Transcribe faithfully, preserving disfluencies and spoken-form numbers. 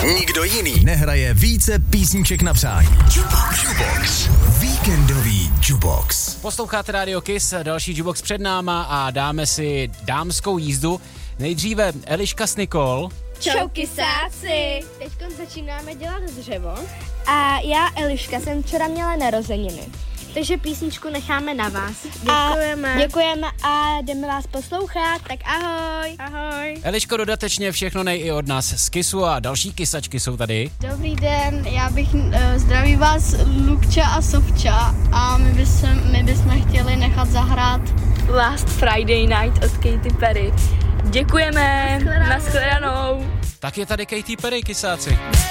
Nikdo jiný nehraje více písniček na přání. Jukebox. Jukebox. Víkendový Jukebox. Posloucháte Radio Kiss, další Jukebox před náma a dáme si dámskou jízdu. Nejdříve Eliška s Nikol. Čau kysáci! Teďkon začínáme dělat dřevo. A já, Eliška, jsem včera měla narozeniny. Takže písničku necháme na vás. Děkujeme. A děkujeme a jdeme vás poslouchat, tak ahoj. Ahoj. Eliško, dodatečně všechno nej i od nás z Kissu a další kysačky jsou tady. Dobrý den, já bych uh, zdraví vás Lukča a Sovča a my bychom, my bychom chtěli nechat zahrát Last Friday Night od Katy Perry. Děkujeme, nashledanou. Tak je tady Katy Perry, kysáci.